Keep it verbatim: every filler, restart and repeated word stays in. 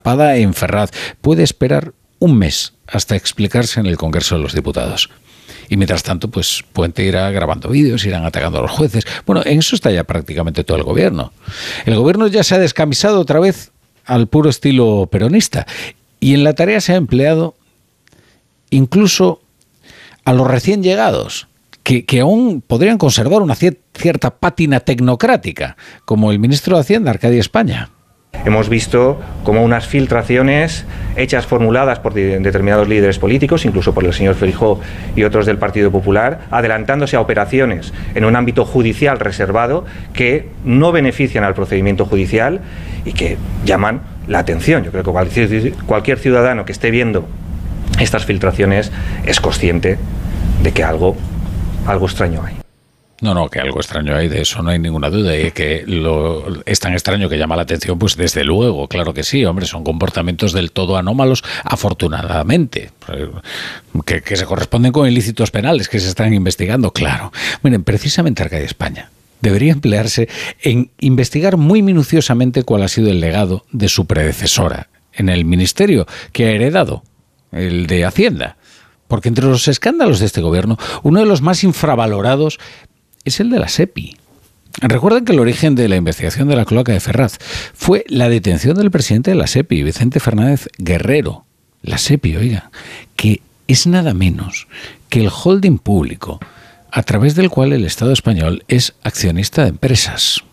en Ferraz puede esperar un mes hasta explicarse en el Congreso de los Diputados. Y mientras tanto, pues Puente irá grabando vídeos, irán atacando a los jueces. Bueno, en eso está ya prácticamente todo el gobierno. El gobierno ya se ha descamisado otra vez al puro estilo peronista. Y en la tarea se ha empleado incluso a los recién llegados, que, que aún podrían conservar una cierta pátina tecnocrática, como el ministro de Hacienda, Arcadio España. Hemos visto como unas filtraciones hechas, formuladas por determinados líderes políticos, incluso por el señor Feijóo y otros del Partido Popular, adelantándose a operaciones en un ámbito judicial reservado que no benefician al procedimiento judicial y que llaman la atención. Yo creo que cualquier, cualquier ciudadano que esté viendo estas filtraciones es consciente de que algo, algo extraño hay. No, no, que algo extraño hay, de eso no hay ninguna duda. Y que lo, es tan extraño que llama la atención, pues desde luego, claro que sí, hombre, son comportamientos del todo anómalos, afortunadamente, que, que se corresponden con ilícitos penales que se están investigando, claro. Miren, precisamente Arcadio España debería emplearse en investigar muy minuciosamente cuál ha sido el legado de su predecesora en el ministerio que ha heredado, el de Hacienda. Porque entre los escándalos de este gobierno, uno de los más infravalorados es el de la SEPI. Recuerden que el origen de la investigación de la cloaca de Ferraz fue la detención del presidente de la SEPI, Vicente Fernández Guerrero. La SEPI, oiga, que es nada menos que el holding público a través del cual el Estado español es accionista de empresas.